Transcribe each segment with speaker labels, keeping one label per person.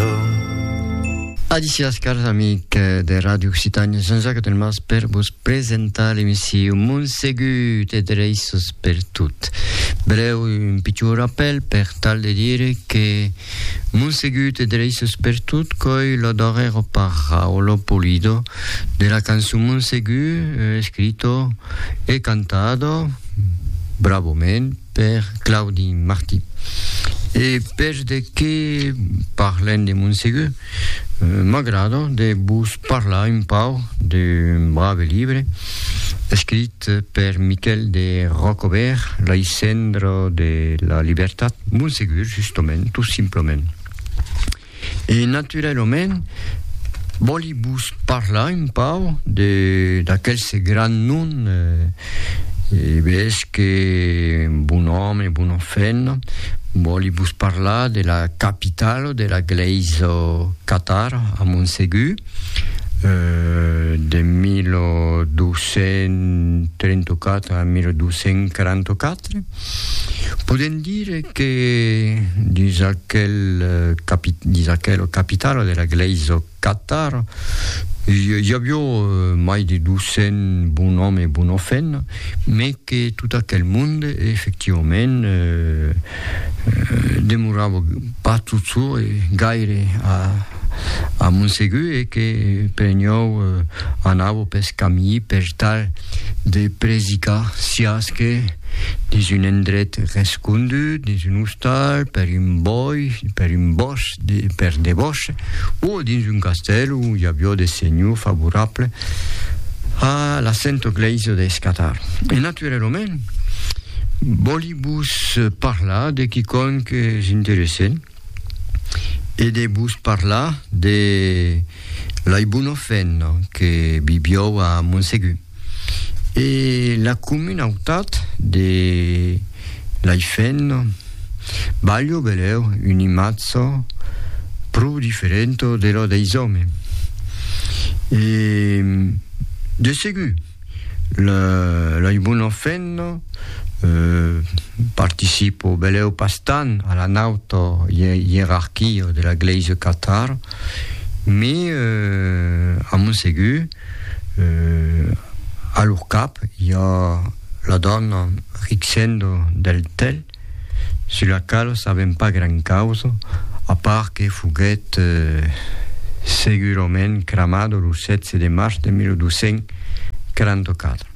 Speaker 1: Adicias, cars amics de Radio Occitània, Jean-Jacques Delmas per vos presentar l'emissió Montsegut et Reisos per tot. Breu, un piccolo rappel per tal de dire che Montsegut et Reisos per tot coi lo darrero Paolo Polido della canzone Montsegut, scritto e cantato bravamente per Claudie Marty. E per de che parlem de Montsegut, m'agrada de vos parlar un pau d'un brave livre scrit per Michel de Rocobert, Il centre de la libertat, Montsegut, justament, tout simplement. E naturalment, volia vos parlar un pau d'aquells gran nom ves che bon home, bona femme. Volia vos parlar de la capitale de la Gleise Catar a Montsegut de 1234 a 1244. Podem dire che dins aquella capitale de la Gleise Catar hi havia mai de 200 bon home e bona femme, mais que tot aquell món effectivament demorava pas tot gaire a Montsegut e que preneu anava per camí per tal de predicar siasque dins un endret rescondut, dins un hostal, per un boi, per un bosc, per de bosc, o dins un castell où hi havia des senyors favorables a la Sainte Gleise d'Escatar. E naturalment, volia vos parlar de quelqu'un que és interessant e de vos parlar de la Ibunofenna que vivió a Montsegut. E la comunitat de l'Aifenna voglio vedere un'immagine più differente dello dei uomini. E de segur, la Ibunofenna participo beleu bastant a la nauta hierarchia de la Gleise Catar, mais a Montsegut a leur cap hi ha la donna Rixendo del Tel, sur la qual sabem pas gran causa, a part que foguet segurament cremado el 7 de març de 1244.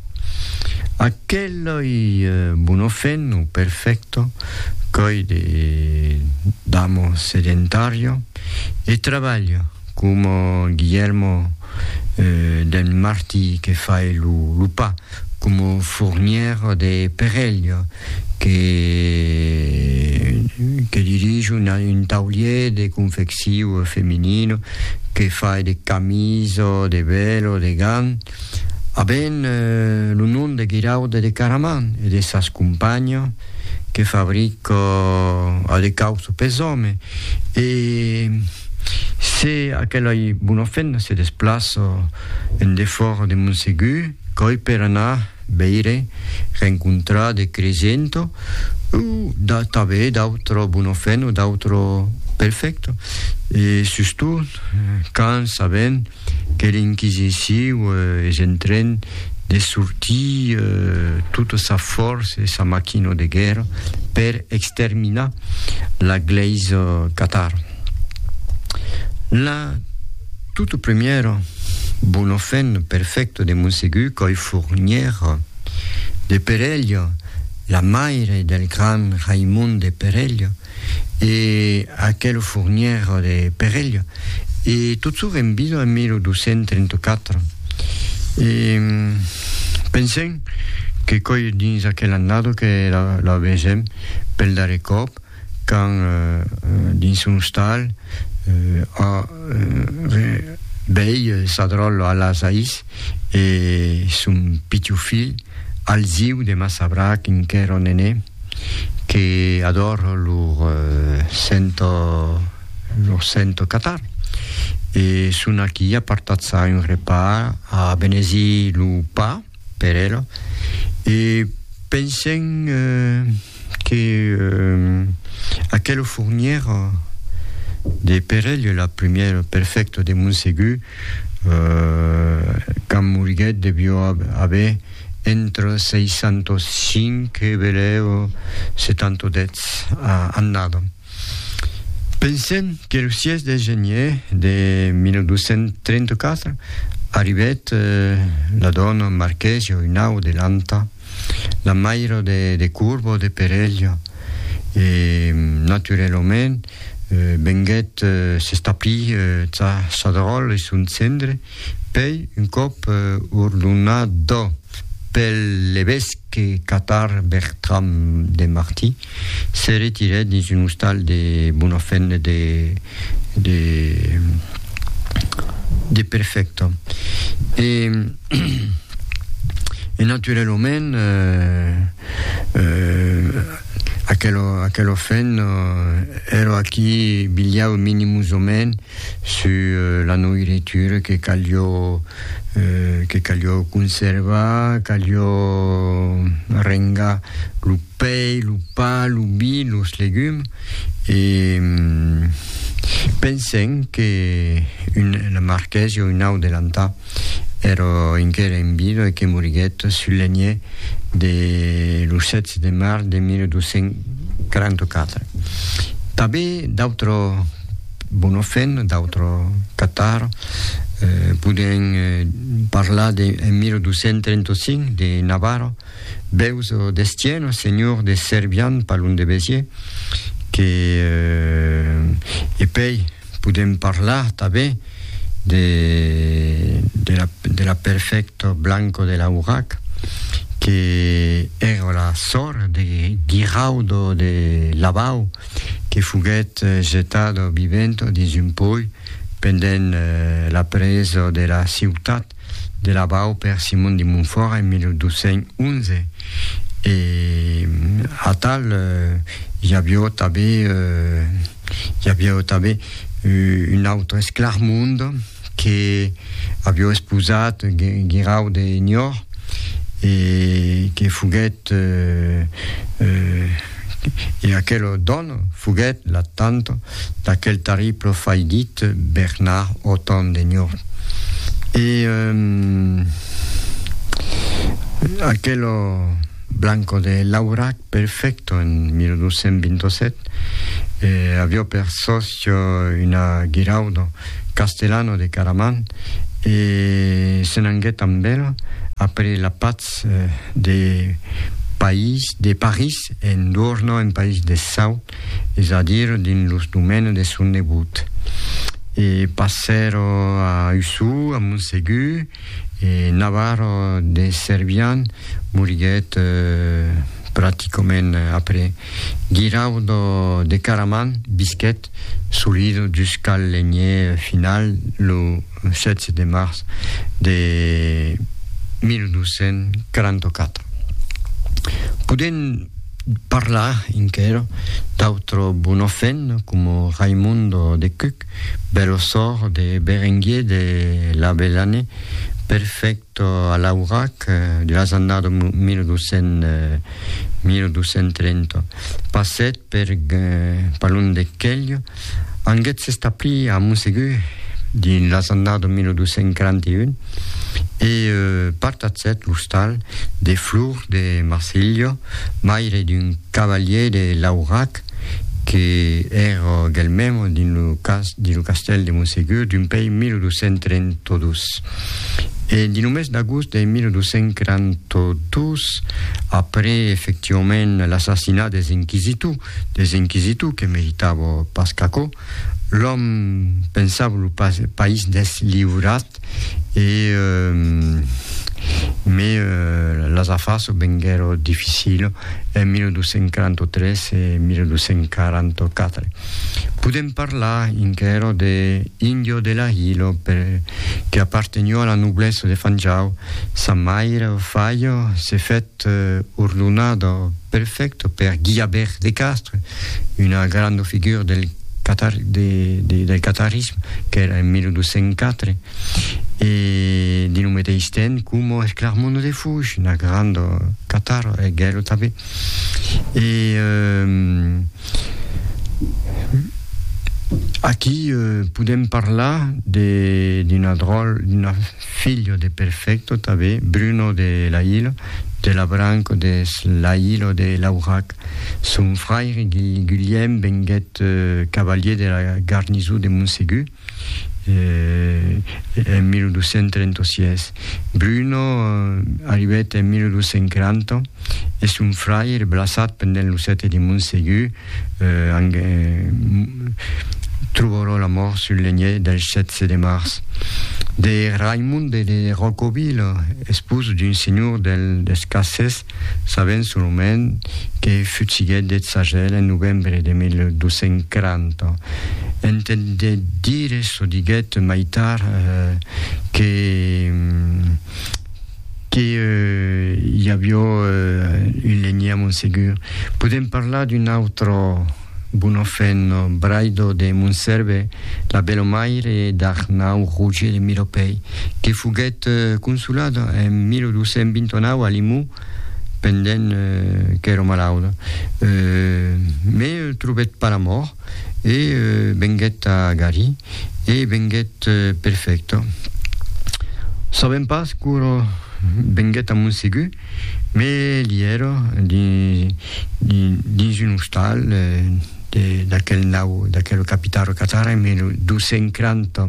Speaker 1: Aquel bonofenno perfecto, coi de damo sedentario, e treballa come Guillermo del Martí che fa l'UPA, come forniere de Pereglio, che dirige un taulier de confecció femminino, che fa de camiso, de velo, de gant, avent lo nom de Guiraude de Caraman e de sas compagnes che fabrica a de causa pes home. E se aquella bonofenna se desplaça en defort de Montsegut, coi per anar veire, rencontrar de Crescento, o també d'autre bonofenno, d'autre perfecto. E surtout, quand sabent que l'Inquisició és en train de sortir tota sa força e sa màquina de guerra per exterminar la Gleise Catar. La toute première bonofenna perfecta de Montsegut, coi forniera de Pereglio, la mare del gran Raimon de Pereglio, e aquella forniera de Pereglio, e tot això en vida en 1234. E pensem que coi dins aquell annado que la vegem pel darrer cop, quand dins un hostal vei s'adrolla a l'Asaïs e son pitjor fill Alziu de Massabrac encara nené que adora lor sento Catar e son aquí apartats a un repas a benesi lo pa per ella e pensem que aquella forniera de Perelio, la première perfecto de Montségur, quand Muriguet debió haber entre 605 e 70 andado. Pensem que le siège d'ingénieur de 1234 arrivait la donna Marchesio Inau de Lanta, la maire de Curvo de Perelio, et naturellement venguet s'establit sa drôle et son centre, puis un cop ordonado pel l'évêque Catar Bertram de Marty se retirait dans une hostal de Bonhoffen de Perfecto. Et naturellement, aquel offen ero aquí bigliavo minimus o men sur la nourriture que calio conserva, calio renga lupei, lupa, lubi, los légumes, et pensem que la Marchesio Inau de Lanta ero inquera in vido e che Muriguet soulignait de le 7 de mars de 1244. També d'autres Bonhoffen, d'autres Catar, podem parlar de 1235 de Navarro, Beus d'Estienne, seigneur de Servian, Palun de Béziers, et puis podem parlar també de la perfecto Blanco de la Urac, que era la sort de Giraudo de Labau, que fuguet gettado vivento di un poi pendent la presa de la ciutat de Labau per Simon de Montfort en 1211. Et a tal, hi havia també un altre Esclarmundo che aveva sposato Guirau de Niort e che fuguet e aquella donna fuguet l'attanto d'aquel terrible faidit Bernard Othon de Niort. E aquello Blanco de Laurac perfecto en 1227 aveva per socio una Giraudo Castellano de Caraman e se n'anguè també après la paz de Paris en Dorno en País de Sau, c'est-à-dire dans los domaines de son debut. Et passero a Ussù, a Montségur, et Navarro de Servian, Muriguet pratiquement après. Giraudo de Caraman, Bisquet, solido jusqu'à l'année finale, le 7 de mars de 1244. Podem parlar encara d'autres Bonhoffen come Raimundo de Cuc, Belosor de Berenguer de la Bellane, perfecto a l'Aurac de l'Azannado 1230. Passet per l'un de Quelio, anguet s'establì a Montségur di l'Azannado 1241 e partazet l'hostal de Flour de Marsilio, maire d'un cavalier de l'Aurac che era également dans le castel de Montségur d'un pays 1232. Et du mes d'agost de 1242, après effectivement l'assassinat des inquisiteurs que méritava Pascaco, l'homme pensava le pays deslivrat mais les affaires venguero difficiles en 1243 et 1244. Podem parlar encara de Indio de la Hilo, che apparteneva alla noblesse de Fanjau. Sa mère Fayo s'est fait ordonado perfecto per Guillabert de Castres, una grande figure del catarisme che era en 1204 e di nome de Isten come Esclarmundo de Fouche, una grande cataro e gelo tabe e Aquí podem parlar d'una figlio de Perfecto també, Bruno de la Ilo, de la branca de la Ilo de l'Aurac. Son frère Guillaume venguet cavalier de la garnison de Montségur en 1236. Bruno arrivet en 1240 e son frère blasat pendent lo set de Montségur troverò la mort sul legné del 7 de mars. De Raimund de Rocoville, esposo d'un signor d'Escasses, savent solament che fuggiguet de Sagel en novembre de 1240. Entende dire, so diguet Maitar, che hi havia un legné a Montségur. Podem parlar d'un altre Bonofenno, Braido de Montserve, la Bellomaire d'Arnau Roger de Miropei, che fuguet consulado en 1229 a Limoux, pendent che ero malaudo. Me trovet pas la mort, e venguet a Gari, e venguet Perfecto. Savem pas curo venguet a Montségur, me li ero dins un hostal d'aquel capitano Catara en 1240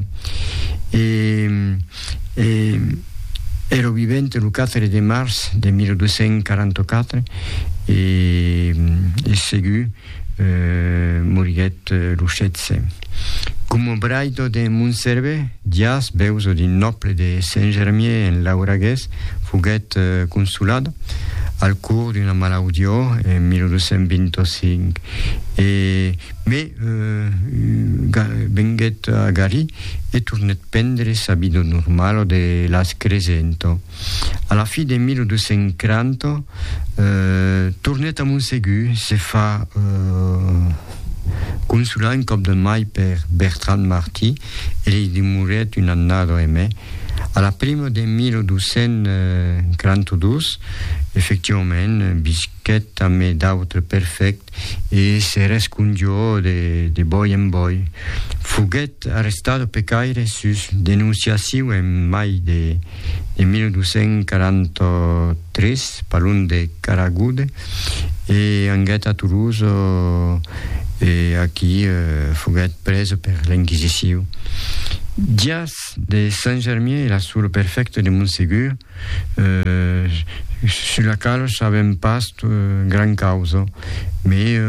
Speaker 1: e ero vivente il 4 de mars de 1244 e Ségur moriguet lo 7. Come braido de Montserve, Dias, beuso di noble de Saint-Germier en l'Auraguès, fuguet consulado al cours d'una malaudio en 1225 me venguet a Gari e tornet prendre sa vida normale de las Crescento. Alla fine del 1240 tornet a Montségur, se fa consular in Cop de Mai per Bertrand Marty e li dimuret un annado e me. Alla prima del 1242, effettivament, visquet a me d'autre perfect e se rescongiò de boi en boi. Fuguet arrestato per caire sus denunciació en mai de 1243 per l'un de Caragude e anguet a Toulouse e aquí fuguet preso per l'Inquisició. Dias de Saint-Germier, la sulla perfecta de Montségur, sulla quale savem pas gran causa, mais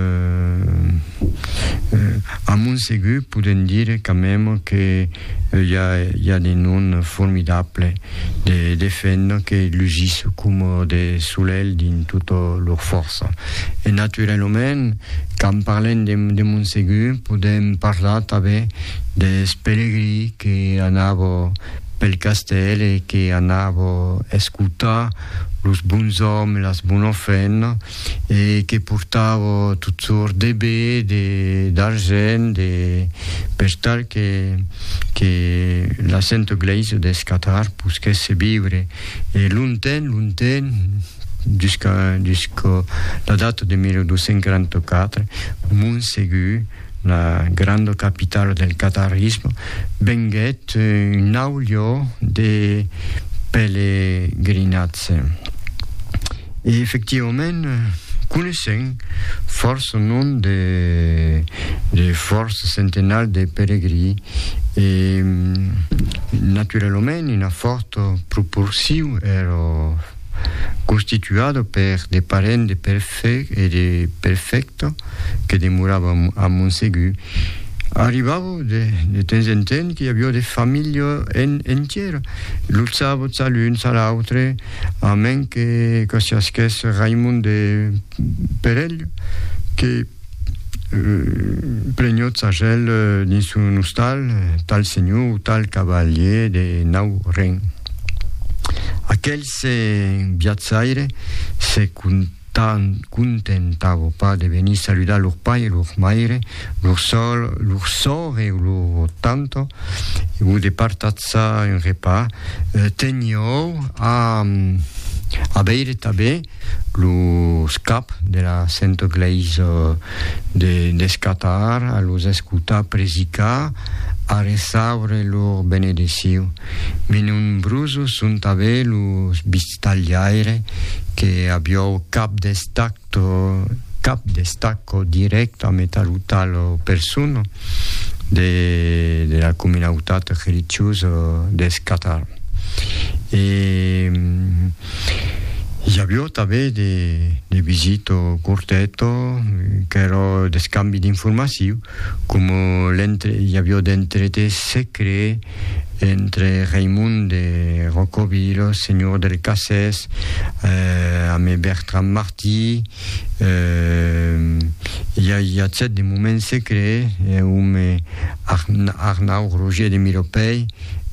Speaker 1: a Montségur podem dire quand même que y a des noms formidables de defendre que l'ugissent comme des soleils dans toute leur force. Et naturellement, quand parlem de Montségur, podem parlar també des pellegrini che andavo pel castell e che andavo a ascoltare los bons hommes, las buone fenne e che portavo tutte sorte di bé, d'argent, per tal che la Sainte Église de Qatar potesse vivere lontano jusqu'à la data del 1244, Montségur, la grande capitale del catarismo, venguet un aulio de pellegrinazze. E effettivament coneixem força nom de força centenal de peregrini e naturalment una forte proporció era costituito per dei parenti de Perfecto che demoravano a Montségur. Arrivavo de temps en temps che aveva delle famiglie intere, luzzavo tra l'un tra l'altra, a men che si aschesse Raimund de Pereglio, che pregnò Sagel in un hostal, tal signor o tal cavalier de Nauren. Aquells viatjaires se contentavo pas de venir saludar leurs pais et leurs mères, leurs sœurs et leurs tantes, ou de partager un repas. Teniau a Abeire també los cap de la Santa Iglesia d'Escatar a los escutar predicar a recebre lor benedició. Nombrosos sunt també los bistagliaire que abbiano cap destacco diretto a metaluta la persona della comunità religiosa d'Escatar. E hi havia també de visito curtetto che erano de scambi di informazioni, come hi havia d'entrete secret entre Raymond de Rocauville, Seigneur del Cassès, amb Bertrand Marty. Hi ha des moments secrets amb Arnaud Roger de Miropey.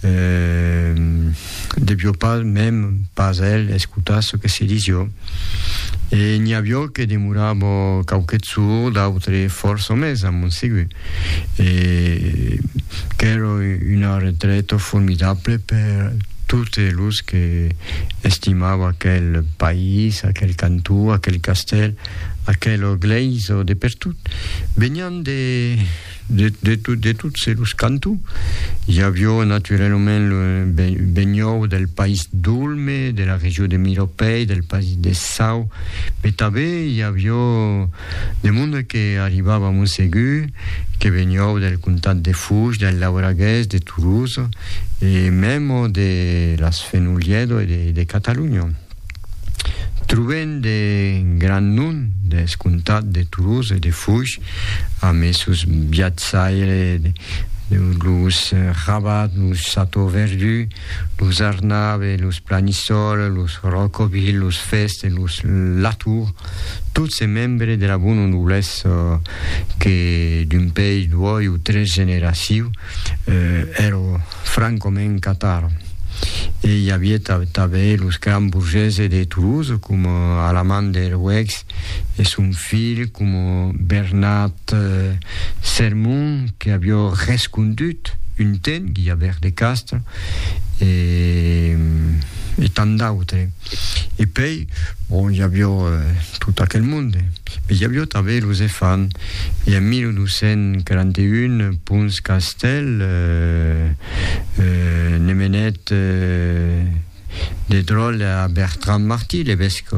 Speaker 1: Devió pas elle escutar ce que se disait. E n'hi havia che demorava qualche suo, d'altre forse mesi a Montsegur. Che era una retraite formidable per tutti los che estimava quel paese, quel cantù, quel castello, quella iglesia dappertutto. Venivano de tous ces cantons. Il y avait naturellement le Beignou del Pays d'Ulme, de la région de Miropey, del Pays de Sau. Mais també il y avait des monde qui arrivava a Montsegur, qui venaient del comtat de Foix, del Lauraguès, de Toulouse, et même de las Fenoliedo et de Catalunya. Trobem de gran nom dels comtats de Toulouse i de Foix, amb els viatjaires los Rabat, los Château Verdu, los Arnaves, los Planisol, los Rocauville, los Fest, los Latour, tots els membres de la bona noblesa que d'un país, dues o tres generacions eren francament catars. Et il y avait també los grands bourgeois de Toulouse, comme Alamand d'Herwex et son fils, comme Bernard Sermon, qui avait rescondut un temps, Guillabert de Castres, et tant d'autres. Et puis, il y avait tout aquel monde. Mais il y avait també los Efans. Et en 1241, Pons Castel ne menait de drôle à Bertrand Marty, l'évêque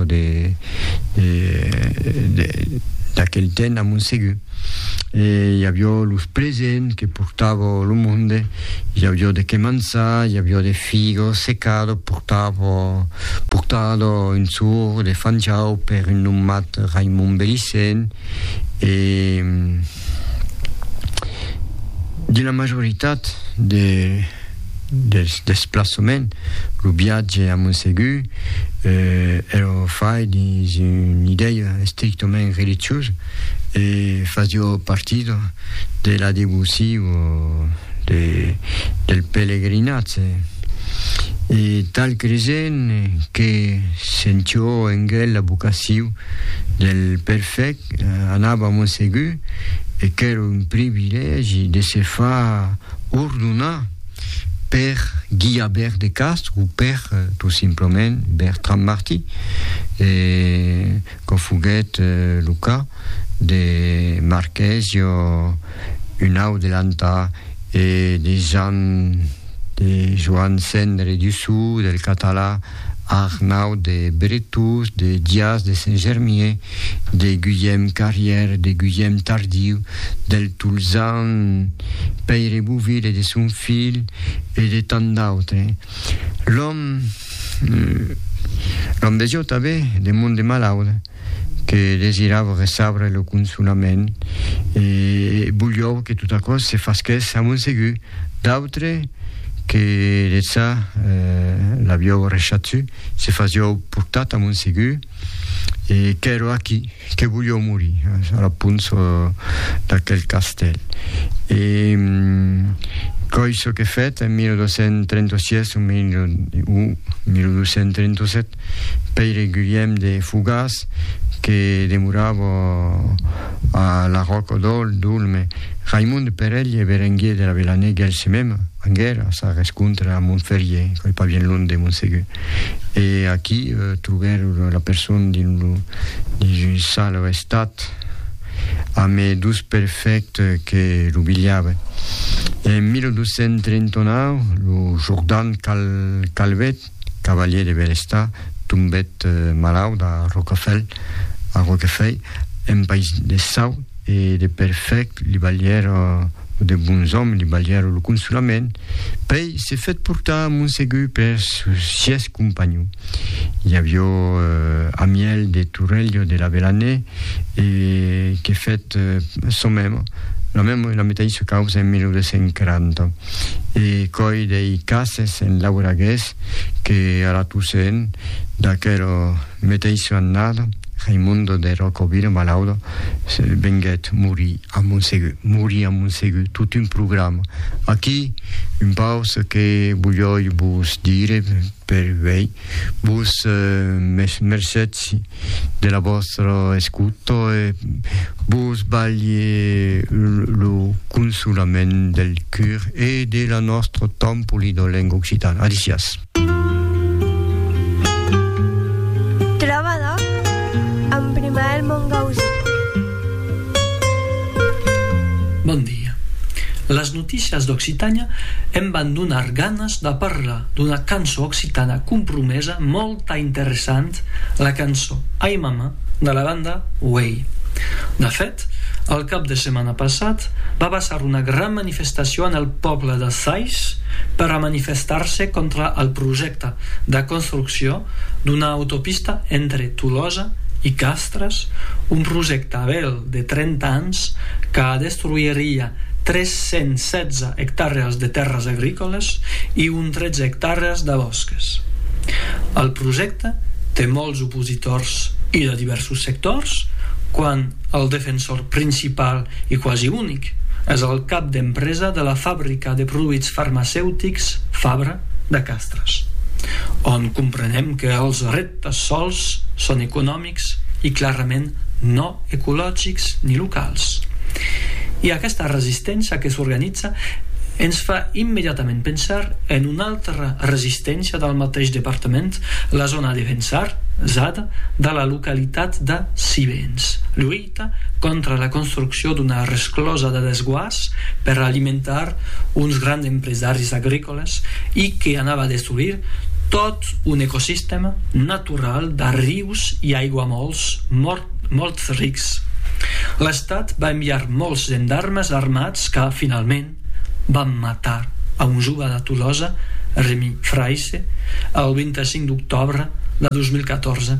Speaker 1: d'aquel temps à Montsegur. Et il y avait les présents que portava le monde. Il y avait des quemanças, il y avait des figos seccados, portava un sourd de Fanjau per un nomat Raymond Bellicent. Et de la majorité des déplacements, le viatge à Montsegur era fait d'une idée strictement religieuse et faisait partie de la dévotion del pèlerinatge. Et tal creixent que sentiu en la vocació del perfect anava a Montsegur et que era un privilegi de se faire ordonar per Guillabert de Castres ou per, tout simplement, Bertrand Marty, que foguet le cas de Marquesio, un au de l'Anta, et de Joan Cendre du Sud, del Català, Arnaud de Bretus, de Diaz de Saint-Germier, de Guillaume Carrière, de Guillaume Tardieu, del Toulzan Peyre Bouville et de son fils, et de tant d'autres. L'homme veiait també de monde malade que desirava recebre le consolament et volia que tota cosa se fasqués a Montsegur. D'autres que de ça l'havia rechatzat, se faisait portat a Montsegur et que era aquí, que volia morir a la punta d'aquell castell. Et cosa que fet en 1236 o 1237 Pere Guillem de Fugaz che demorava a la Rocca d'Ulme. Raimond Perelli e Berenguer de la Belanè gelse même en guerra, ça rescontra a Montferrier, qui pas bien loin de Montségur. Et aquí trouvèrent la personne d'une salle estat a mes 12 perfectes que l'ubbiliaven. En 1239, le Jordan Calvet, cavalier de Belestat, tombet malaut a Roquefort, en país de Sau, et de perfect li valièrent de bons hommes, li valièrent le consolament. Poi s'est fait portar a Montségur per sis compagnons. Hi havia Amiel de Torellio de la Belanè que fet son même la mateixa causa en 1940 e coi dei cases en Lauraguès que a la Toussaint d'aquella mateixa annada Raimundo de Rocoville malaudo venguet morir a Montségur, tot un programma. Aquí un pausa que voglio vos dire per voi, vos mercetsi della vostra ascolto e vos bagli lo consolament del cœur e della nostra tempoli de lengua occitana. Adicias.
Speaker 2: Trobada amb Primael Montgausí.
Speaker 3: Bon dia. Les notícies d'Occitània em van donar ganes de parlar d'una cançó occitana compromesa molt interessant, la cançó Ai Mama de la banda Way. De fet, el cap de setmana passat va passar una gran manifestació en el poble de Sais per a manifestar-se contra el projecte de construcció d'una autopista entre Tolosa i Castres, un projecte vell de 30 anys que destruiria 316 hectàrees de terres agrícoles i un 13 hectàrees de bosques. El projecte té molts opositors i de diversos sectors, quan el defensor principal i quasi únic és el cap d'empresa de la fàbrica de produïts farmacèutics Fabra de Castres, on comprenem que els reptes sols són econòmics i clarament no ecològics ni locals. I aquesta resistència que s'organitza ens fa immediatament pensar en una altra resistència del mateix departament, la zona de Vensar, Zada, de la localitat de Sivens. Lluita contra la construcció d'una resclosa de desguàs per alimentar uns grans empresaris agrícoles i que anava a destruir tot un ecosistema natural de rius i aiguamolls molt rics. L'Estat va enviar molts gendarmes armats que finalment van matar a un jove de Tolosa, Remy Fraisse, el 25 d'octubre de 2014,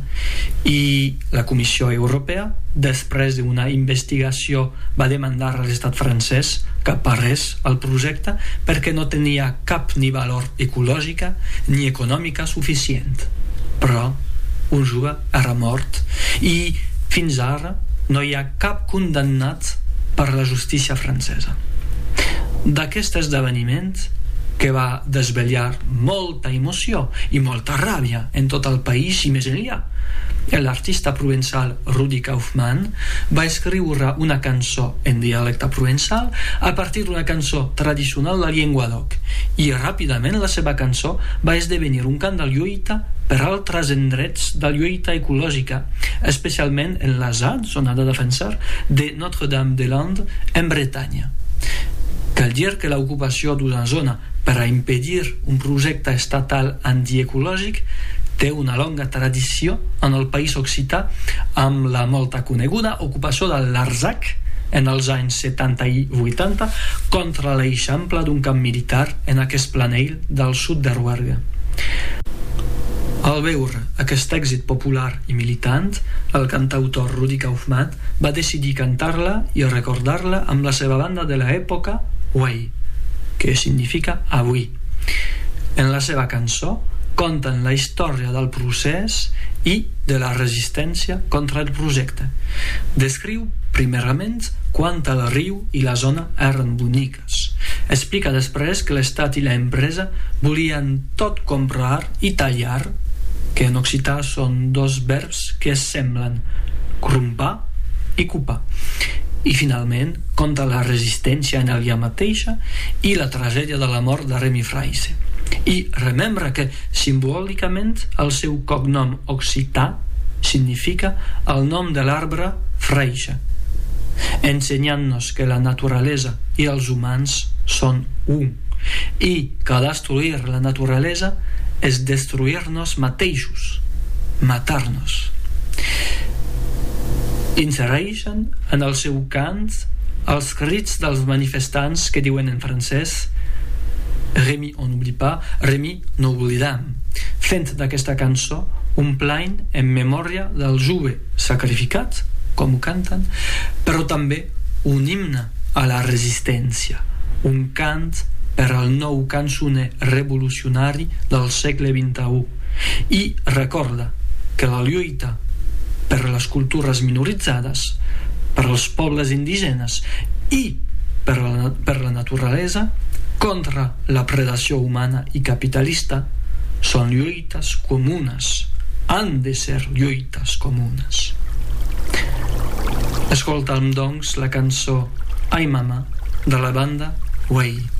Speaker 3: i la Comissió Europea, després d'una investigació, va demandar a l'estat francès que parés el projecte perquè no tenia cap ni valor ecològica ni econòmica suficient. Però un jove era mort i fins ara no hi ha cap condemnat per la justícia francesa. D'aquest esdeveniment, que va desvetllar molta emoció i molta ràbia en tot el país i més enllà, l'artista provençal Rudi Kaufmann va escriure una cançó en dialecte provençal a partir d'una cançó tradicional de Llenguadoc, i ràpidament la seva cançó va esdevenir un cant de lluita per altres indrets de lluita ecològica, especialment en la ZAD, zona de defensar, de Notre-Dame-des-Landes en Bretanya. Cal dir que l'ocupació d'una zona per a impedir un projecte estatal antiecològic té una longa tradició en el país occità, amb la molta coneguda ocupació de l'Arzac en els anys 70 i 80 contra l'eixample d'un camp militar en aquest planell del sud de Rouergue. Al veure aquest èxit popular i militant, el cantautor Rudi Kaufmann va decidir cantar-la i recordar-la amb la seva banda de l'època, Way, que significa avui. En la seva cançó conten la història del procés i de la resistència contra el projecte. Descriu primerament quan el riu i la zona eren boniques. Explica després que l'Estat i l'empresa volien tot comprar i tallar, que en occità són dos verbs que es semblen, Crumpar i Cupar. I finalment conta la resistència en ella mateixa i la tragèdia de la mort de Remy Fraisse. I remembra que simbòlicament el seu cognom occità significa el nom de l'arbre freixe, ensenyant-nos que la naturalesa i els humans són un, i que destruir la naturalesa és destruir-nos mateixos, matar-nos. Insereixen en el seu cant els crits dels manifestants que diuen en francès Remy on n'oublie pas, Remy no oblidam, fent d'aquesta cançó un plaint en memòria del jove sacrificat, com ho canten, però també un himne a la resistència, un cant per al nou cançoner revolucionari del segle XXI, i recorda que la lluita per les cultures minoritzades, per als pobles indígenes i per la naturalesa contra la predació humana i capitalista són lluites comunes, han de ser lluites comunes. Escolta'm doncs la cançó Ai Mama de la banda Way.